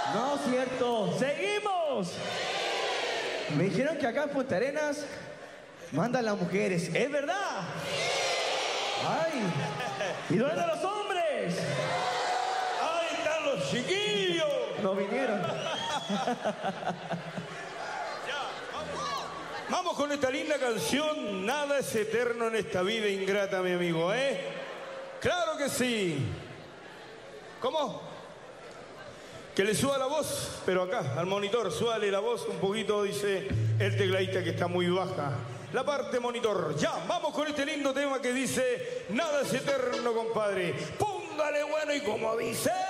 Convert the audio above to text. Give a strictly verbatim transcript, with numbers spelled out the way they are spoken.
No, cierto. ¡Seguimos! Me dijeron que acá en Punta Arenas mandan las mujeres. ¿Es verdad? ¡Ay! ¿Y dónde están los hombres? ¡Ahí están los chiquillos! No vinieron. Vamos con esta linda canción. Nada es eterno en esta vida ingrata, mi amigo, ¿eh? ¡Claro que sí! ¿Cómo? Que le suba la voz, pero acá, al monitor, súbale la voz un poquito, dice el tecladista que está muy baja. La parte monitor. Ya, vamos con este lindo tema que dice Nada es eterno, compadre. Póngale bueno y como dice...